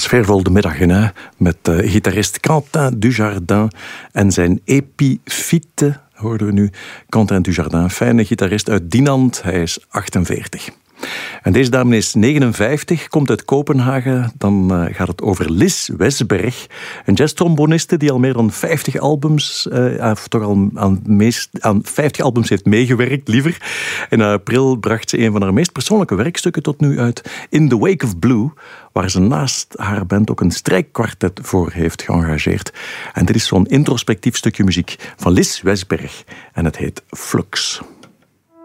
sfeervol de middag in, hè? Met gitarist Quentin Dujardin en zijn epifite, hoorden we nu. Quentin Dujardin, fijne gitarist uit Dinant, hij is 48. En deze dame is 59, komt uit Kopenhagen. Dan gaat het over Lis Wesberg, een jazztromboniste die al meer dan 50 albums, toch al aan 50 albums heeft meegewerkt, liever. In april bracht ze een van haar meest persoonlijke werkstukken tot nu uit, In the Wake of Blue, waar ze naast haar band ook een strijkkwartet voor heeft geëngageerd. En dit is zo'n introspectief stukje muziek van Lis Wesberg en het heet Flux.